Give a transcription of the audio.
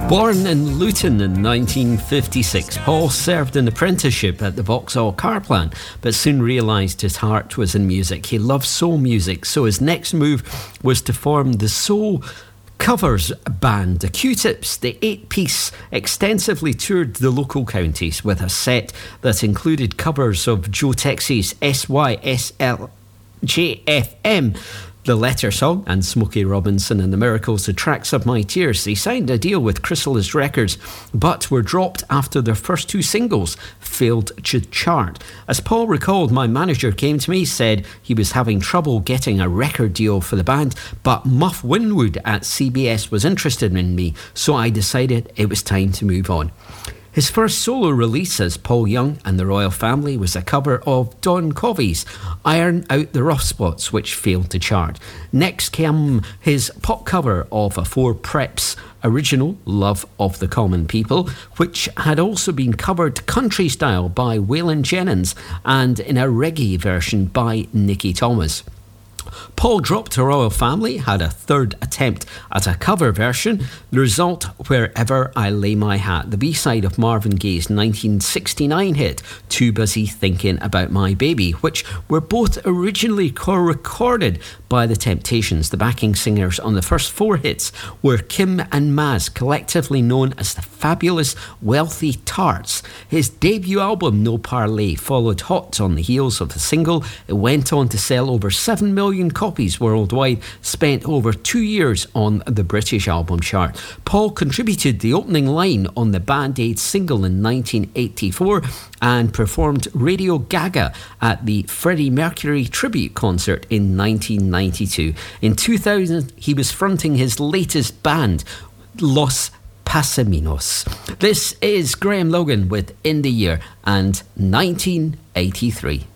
Born in Luton in 1956, Paul served an apprenticeship at the Vauxhall car plant, but soon realised his heart was in music. He loved soul music, so his next move was to form the Soul Covers band. The Q-Tips, the 8-piece, extensively toured the local counties with a set that included covers of Joe Texie's SYSLJFM, The Letter Song, and Smokey Robinson and the Miracles, The Tracks of My Tears. They signed a deal with Chrysalis Records, but were dropped after their first two singles failed to chart. As Paul recalled, my manager came to me, said he was having trouble getting a record deal for the band, but Muff Winwood at CBS was interested in me, so I decided it was time to move on. His first solo release as Paul Young and the Royal Family was a cover of Don Covey's Iron Out the Rough Spots, which failed to chart. Next came his pop cover of a Four Preps original, Love of the Common People, which had also been covered country style by Waylon Jennings and in a reggae version by Nicky Thomas. Paul dropped a Royal Family, had a third attempt at a cover version, the result, Wherever I Lay My Hat, the B-side of Marvin Gaye's 1969 hit, Too Busy Thinking About My Baby, which were both originally co-recorded by The Temptations. The backing singers on the first four hits were Kim and Maz, collectively known as the Fabulous Wealthy Tarts. His debut album, No Parley, followed hot on the heels of the single. It went on to sell over 7 million copies worldwide, spent over 2 years on the British album chart. Paul contributed the opening line on the Band Aid single in 1984 and performed Radio Gaga at the Freddie Mercury tribute concert in 1992. In 2000, he was fronting his latest band, Los Pasaminos. This is Graham Logan with In the Year and 1983.